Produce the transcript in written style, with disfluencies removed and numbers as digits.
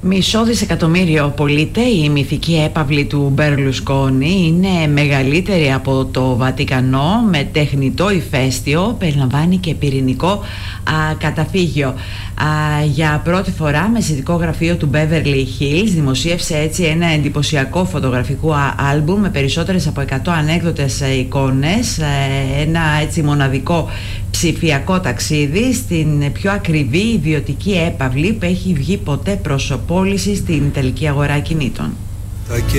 1,5 δισεκατομμύριο πωλείται η μυθική έπαυλη του Μπερλουσκόνη. Είναι μεγαλύτερη από το Βατικανό, με τεχνητό ηφαίστειο, περιλαμβάνει και πυρηνικό καταφύγιο. Για πρώτη φορά, μεσητικό γραφείο του Beverly Hills δημοσίευσε έτσι ένα εντυπωσιακό φωτογραφικό άλμπουμ με περισσότερες από 100 ανέκδοτες εικόνες, ένα έτσι μοναδικό ψηφιακό ταξίδι στην πιο ακριβή ιδιωτική έπαυλη που έχει βγει ποτέ προς πώληση στην τελική αγορά κινήτων.